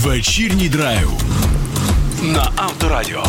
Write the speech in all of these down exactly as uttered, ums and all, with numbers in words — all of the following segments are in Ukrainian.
Вечірній драйв на Авторадіо.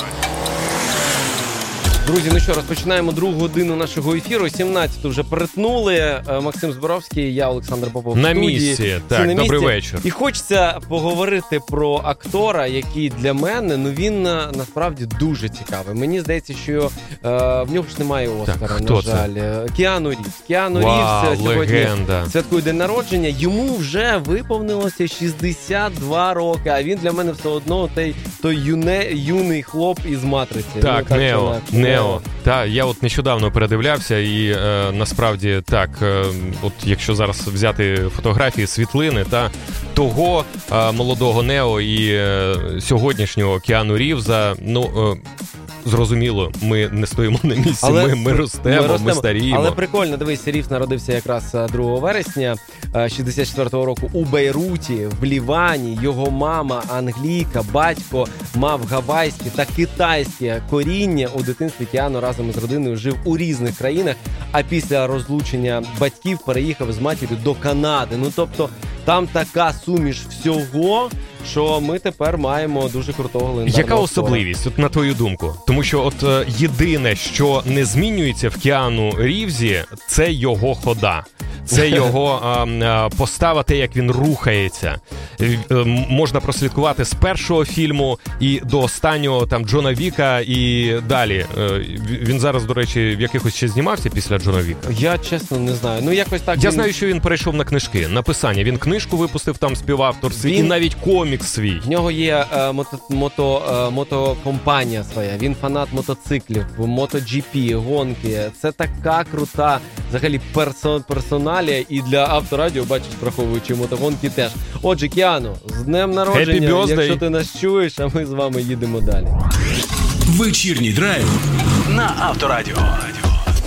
Друзі, ну що, розпочинаємо другу годину нашого ефіру. сімнадцяту вже перетнули. Максим Зборовський, я, Олександр Попов. На студії. місці. Так, на добрий місці. вечір. І хочеться поговорити про актора, який для мене, ну він насправді дуже цікавий. Мені здається, що е, в нього ж немає Оскара, так, на жаль. Це? Кіану Рівз. Кіану Вау, Рівз сьогодні легенда. святкує день народження. Йому вже виповнилося шістдесят два роки, а він для мене все одно той, той юне, юний хлоп із «Матриці». Так, ну, Нео, Нео. Так, я от нещодавно передивлявся і е, насправді так, е, от якщо зараз взяти фотографії, світлини, та того е, молодого Нео і е, сьогоднішнього Кіану Рівза, ну, е, зрозуміло, ми не стоїмо на місці, але ми, ми, ростемо, ми, ростемо, ми старіємо. Але прикольно, дивись, Рівз народився якраз другого вересня шістдесят четвертого року у Бейруті, в Лівані. Його мама англійка, батько мав гавайське та китайське коріння. У дитинстві Кіану разом із родиною жив у різних країнах, а після розлучення батьків переїхав з матір'ю до Канади. Ну, тобто, там така суміш всього, що ми тепер маємо дуже крутого легендарного Яка особливість, от на твою думку? Тому що от е, єдине, що не змінюється в Кіану Рівзі, це його хода. Це його е, е, постава, те, як він рухається. Е, можна прослідкувати з першого фільму і до останнього, там, Джона Віка і далі. Е, він зараз, до речі, в якихось ще знімався після Джона Віка? Я, чесно, не знаю. Ну, якось так. Я він... знаю, що він перейшов на книжки, написання. Він книжку випустив там співавторстві він... і навіть комікс свій. В нього є е, мото, мото, е, мотокомпанія своя. Він фанат мотоциклів, MotoGP, гонки. Це така крута, взагалі, персон, персоналія. І для Авторадіо, бачиш, враховуючи мотогонки теж. Отже, Кіану, з днем народження, якщо ти нас чуєш, а ми з вами їдемо далі. Вечірній драйв на Авторадіо.